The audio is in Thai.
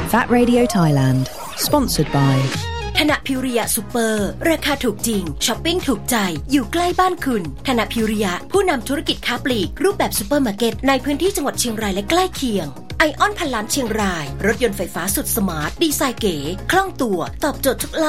That Radio Thailand Sponsored by ธนพิริยะซุปเปอร์ราคาถูกจริงช้อปปิ้งถูกใจอยู่ใกล้บ้านคุณธนพิริยะผู้นำธุรกิจค้าปลีกรูปแบบซุปเปอร์มาร์เก็ตในพื้นที่จังหวัดเชียงรายและใกล้เคียงไอออนพันล้านเชียงรายรถยนต์ไฟฟ้าสุดสมาร์ทดีไซน์เก๋คล่องตัวตอบโจทย์ทุก